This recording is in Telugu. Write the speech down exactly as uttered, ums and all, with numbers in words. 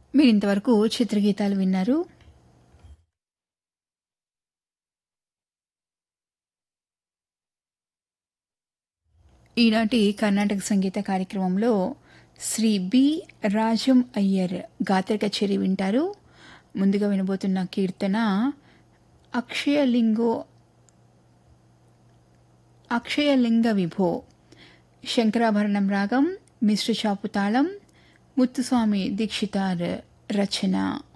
మీరింతవరకు చిత్రగీతాలు విన్నారు. ఈనాటి కర్ణాటక సంగీత కార్యక్రమంలో శ్రీ బి రాజం అయ్యర్ గాత్ర కచేరీ వింటారు. ముందుగా వినబోతున్న కీర్తన అక్షయలింగో అక్షయలింగ విభో, శంకరాభరణం రాగం, మిశ్ర చాపు తాళం, ముత్తుస్వామి దీక్షితార్ రచన.